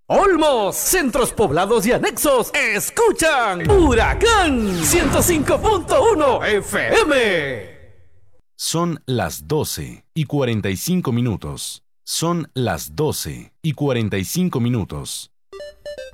Olmos, centros poblados y anexos, escuchan Huracán 105.1 FM. Son las 12:45 minutos. Son las 12:45 minutos.